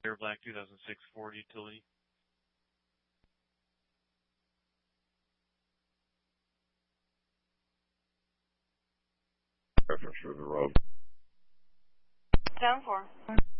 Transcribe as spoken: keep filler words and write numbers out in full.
Air Black two thousand six Ford Utility. Reference for the road. Down four.